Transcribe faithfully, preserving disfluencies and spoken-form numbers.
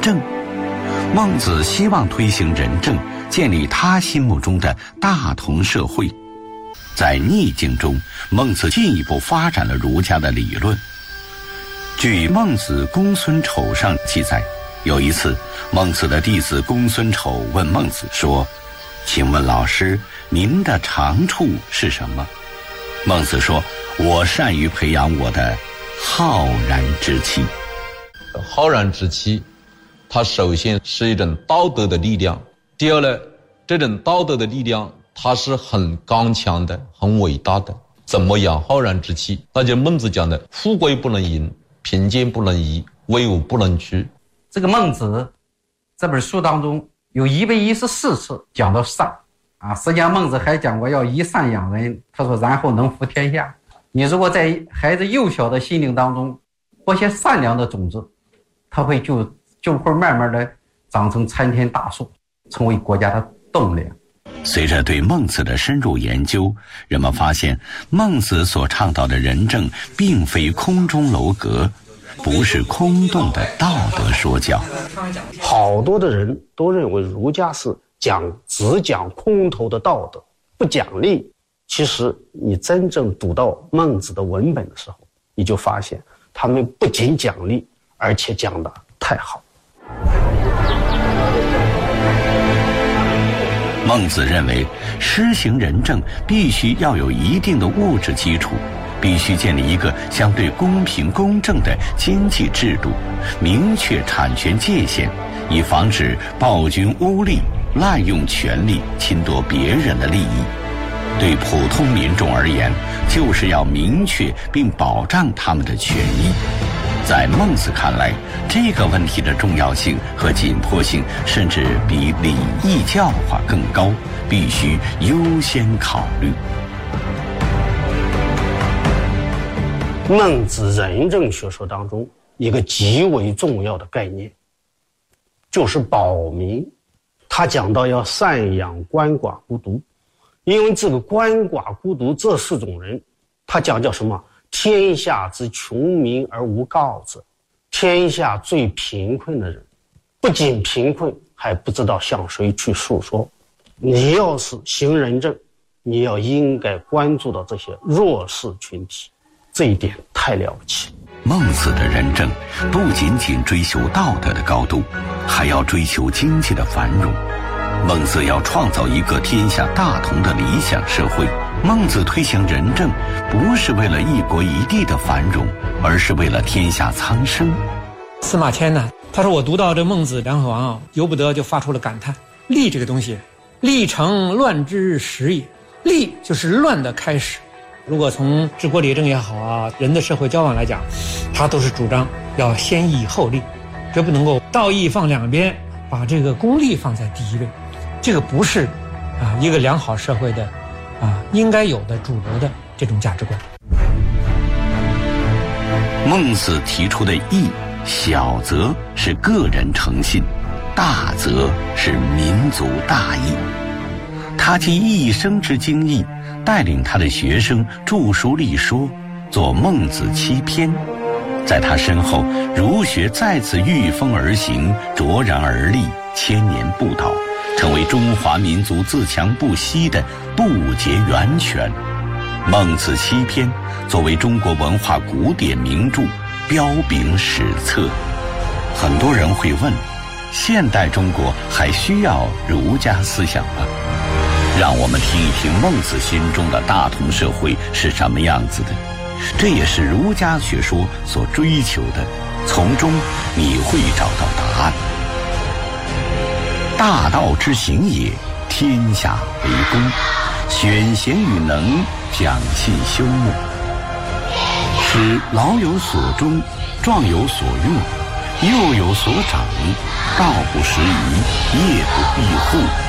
政。孟子希望推行仁政，建立他心目中的大同社会。在逆境中，孟子进一步发展了儒家的理论。据《孟子·公孙丑》上记载，有一次，孟子的弟子公孙丑问孟子说：“请问老师，您的长处是什么？”孟子说：“我善于培养我的浩然之气。” 浩然之气，它首先是一种道德的力量。第二呢，这种道德的力量，它是很刚强的，很伟大的。怎么养浩然之气？那就是孟子讲的：富贵不能淫，贫贱不能移，威武不能屈。 这个孟子这本书当中有一百一十四次讲到善啊，实际上孟子还讲过要以善养人，他说然后能服天下。你如果在孩子幼小的心灵当中播些善良的种子，他会就就会慢慢的长成参天大树，成为国家的栋梁。 随着对孟子的深入研究，人们发现孟子所倡导的仁政并非空中楼阁，不是空洞的道德说教。 好多的人都认为儒家是讲只讲空头的道德，不讲理。其实你真正读到孟子的文本的时候，你就发现他们不仅讲理，而且讲得太好。 孟子认为，施行仁政必须要有一定的物质基础，必须建立一个相对公平公正的经济制度，明确产权界限，以防止暴君污吏滥用权力侵夺别人的利益。对普通民众而言，就是要明确并保障他们的权益。在孟子看来，这个问题的重要性和紧迫性甚至比礼义教化更高，必须优先考虑。 孟子仁政学说当中一个极为重要的概念就是保民。他讲到要赡养鳏寡孤独，因为这个鳏寡孤独这四种人，他讲叫什么？天下之穷民而无告者，天下最贫困的人，不仅贫困，还不知道向谁去诉说。你要是行仁政，你要应该关注到这些弱势群体，这一点太了不起。 孟子的仁政不仅仅追求道德的高度，还要追求经济的繁荣。孟子要创造一个天下大同的理想社会。孟子推行仁政，不是为了一国一地的繁荣，而是为了天下苍生。 司马迁呢，他说我读到这孟子梁惠王啊，由不得就发出了感叹：利这个东西，利成乱之始也。利就是乱的开始。如果从治国理政也好啊，人的社会交往来讲，他都是主张要先义后利，绝不能够道义放两边，把这个公利放在第一位。这个不是啊一个良好社会的啊应该有的主流的这种价值观。 孟子提出的义，小则是个人诚信，大则是民族大义。他集一生之精义，带领他的学生著书立说，作孟子七篇。在他身后，儒学再次御风而行，卓然而立，千年不倒，成为中华民族自强不息的不竭源泉。孟子七篇作为中国文化古典名著，彪炳史册。很多人会问，现代中国还需要儒家思想吗？让我们听一听孟子心中的大同社会是什么样子的，这也是儒家学说所追求的，从中你会找到答案。大道之行也，天下为公，选贤与能，讲信修睦，使老有所终，壮有所用，幼有所长，道不拾遗，夜不闭户，